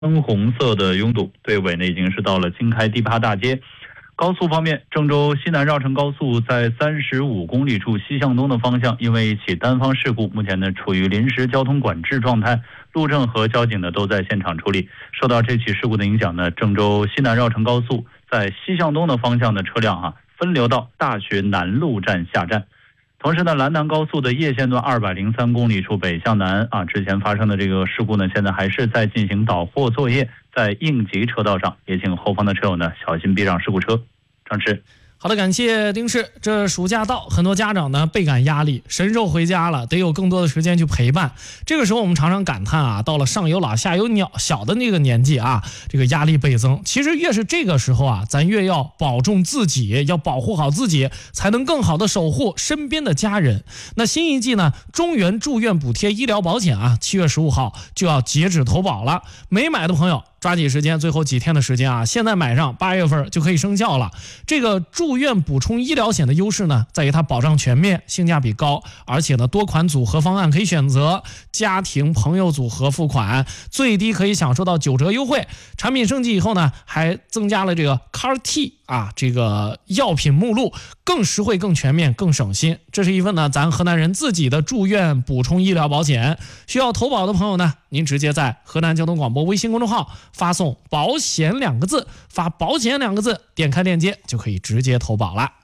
深红色的拥堵，队尾呢已经是到了经开第8大街。高速方面，郑州西南绕城高速在35公里处西向东的方向，因为一起单方事故，目前呢处于临时交通管制状态，路政和交警呢都在现场处理。受到这起事故的影响呢，郑州西南绕城高速在西向东的方向的车辆分流到大学南路站下站。同时呢，兰南高速的叶线段203公里处北向南之前发生的这个事故呢，现在还是在进行导货作业，在应急车道上，也请后方的车友呢小心避让事故车。张弛。 好的，感谢丁氏。这暑假到，很多家长呢倍感压力，神兽回家了，得有更多的时间去陪伴。这个时候我们常常感叹到了上有老下有小的那个年纪这个压力倍增。其实越是这个时候咱越要保重自己，要保护好自己，才能更好的守护身边的家人。那新一季呢，中原住院补贴医疗保险7月15号就要截止投保了。没买的朋友抓紧时间，最后几天的时间现在买上，8月份就可以生效了。这个住院补充医疗险的优势呢，在于它保障全面，性价比高，而且呢多款组合方案可以选择，家庭朋友组合付款最低可以享受到9折优惠。产品升级以后呢，还增加了这个 CAR-T 这个药品目录，更实惠、更全面、更省心。这是一份呢咱河南人自己的住院补充医疗保险。需要投保的朋友呢，您直接在河南交通广播微信公众号发送保险2个字，发保险2个字，点开链接就可以直接投保了。